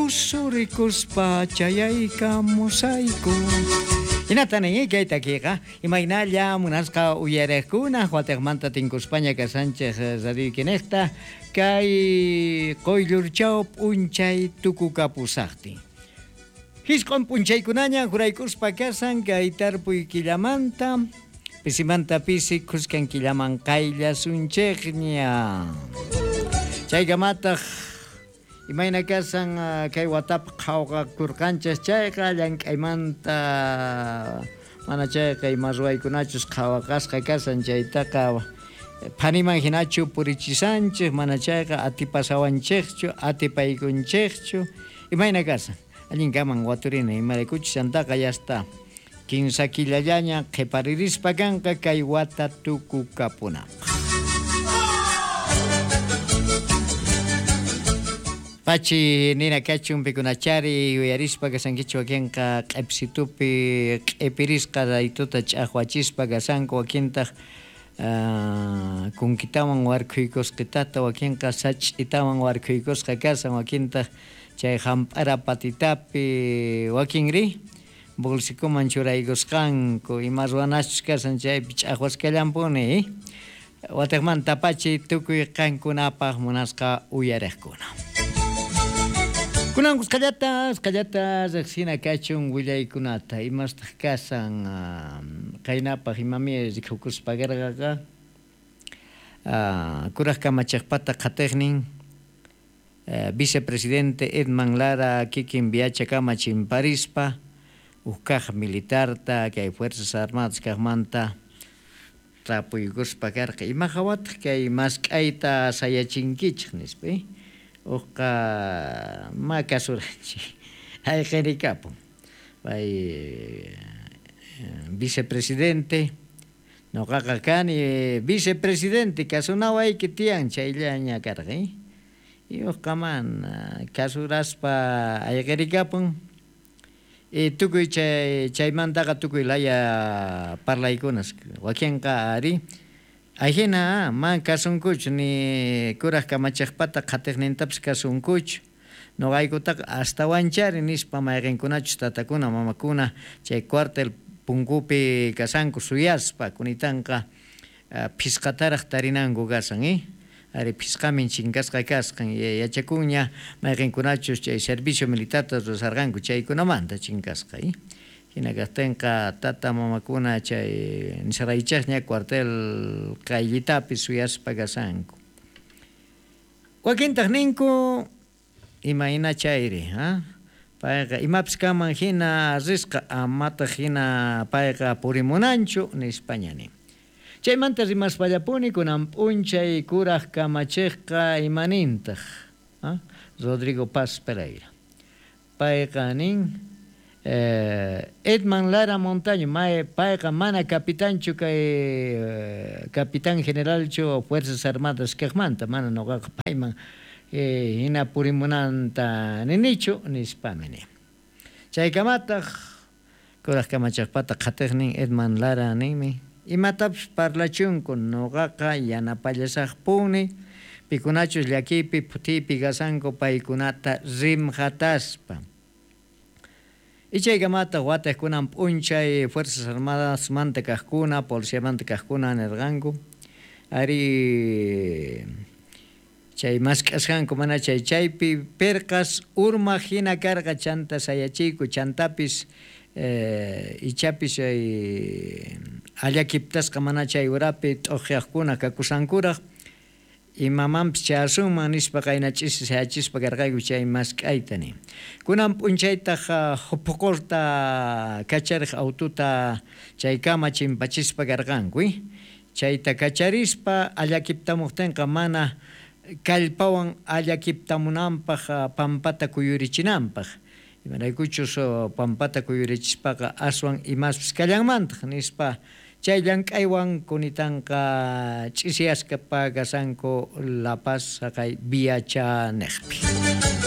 tusurikuspa chayayka mosaiku. Inatani kaytakiqa imaynalla munasqa uyareqkuna Guatemala tinkuspaña Sánchez Radikinekta kay qoyllurchaw p'unchay tukukapusaqti. Hisq'un p'unchaykunaña juraykuspa kasan kay tarpuy killamanta pisimanta pisi kuskan killaman qaylla suncheqña. Chaykamataq imayna kasan kay watap qhawqa kurqanchas chayqa llank'aymanta mana chayqa ima ruwaykunachus qhawaqasqa kasan chaytaqa phaniman hinachu purichisanchik mana chayqa atipasawanchikchu atipaykunchikchu imayna kasan allinkaman waturina imaraykuchus antaqa yasta 15 killallaña qhiparirispa kanqa kay wata tukukapuna. Pachi nina kachun pikunachari uyarispa kasankichu wakinqa q'ipsitupi q'ipirisqa raytuta ch'aqwachispa kasanku wakintaq kunkitawan warkhuykusqitata wakinqa sach'itawan warkhuykusqa kasan wakintaq chay hamp'ara patitapi wakinri bolsikuman churaykusqanku ima ruwanachus kasan chaypi ch'aqwaskallanpuni Guatemala pachi tukuy qankunapaq munasqa uyariqkuna. Kunan qallatas riqsina kachun willaykunata imastaq kasan qaynapaq imami rikhukuspa karqaqa kuraq kamachaqpata qhatiqnin vicepresidente Edman Lara kikin viacha kamachimparishpa kaq militarta kay fuerzas armadas kaqmanta tapuykuspa karqa imaqa wataq kay masq'ayta sayachinkichik nispa uqa makasuranchik ayqirikapun pay vicepresidente noqaqa kani vicepresidente kasunawayki tiyan chayllaña karqa uqaman kasuraspa ayqirikapun tukuy chaymantaqa tukuy laya parlaykunas wakinqa ari ajina man kasunkuchu ni kuraq kamachaqpata qhatiqnintapas kasunkuchu noqaykutaqa hasta wanchari nispa mayqinkunachus tatakuna mamakuna chay cuartel punkupi kasanku suyaspa kunitanqa phisqataraq tarinanku kasan ari phisqamin chinkasqa kasqan yachakunña mayqinkunachus chay servicio militarta rusarqanku chaykunamanta chinkasqa hina kaqtinqa tata mamakuna chay nisaraychaqña cuartel qayllitapi suyaspa kasanku wakintaq ninku imayna chayri payqa imapas kaman hina risqa amataq hina payqa purimunanchu nispañani chaymanta rimaspallapuni kunan p'unchay kuraq kamachiqqa imanintaq Rodrigo Paz Pereira payqa nin Edman Lara Montaño payqa mana capitanchu kay capitán generalchu fuerzas armadas kaqmanta mana noqaqa payman hina purimunanta ninichu nispamini chaykamataq kuraq kamachaqpata qhatiqnin Edman Lara ninmi imatapas parlachunku noqaqa yanapallasaqpuni pikunachus llakipi putipi kasanku paykunata rimqataspa chaykamata watakunan p'unchay fuerzas armadas manta kaqkuna policiamanta kaqkuna nirqanku ari chay mask'asqanku mana chaypi perqas urmaq hina karqa chanta sayachiyku chantapis ichapis allakiptasqa mana chay urapi t'uqyaqkuna kakusankuraq imamanpis chasunman nispa qayna ch'isi sayachispa karqayku chay mask'aytani kunan p'unchaytaqa hupuqurta kachariq autota chay kama chimpachispa karqanku chayta kacharispa allakiptamuqtinqa mana kallpawan allakiptamunanpaq pampata kuyurichinanpaq imaraykuchus pampata kuyurichispaqa aswan imaspis kallanmantaq nispa chay llank'aywan kunitanqa ch'isiyasqapa kasanku La Paz kay viacha niqpi.